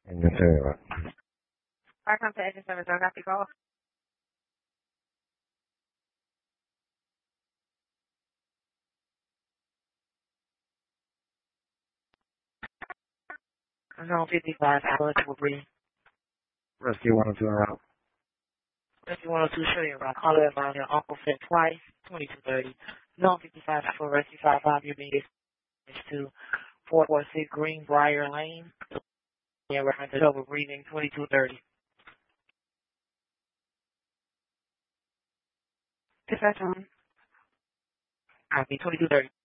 And the third one. Welcome to Agent Service. I got the call. Zone 55, eligible breeding. Rescue 102 en route. Rescue 102, show you around. Call it around your Uncle Fit twice, 2230. Zone 55 for Rescue 55, you're being dispatched to 446 Greenbrier Lane. Yeah, reference to double breathing, 2230. Dispatch on. Copy, 2230.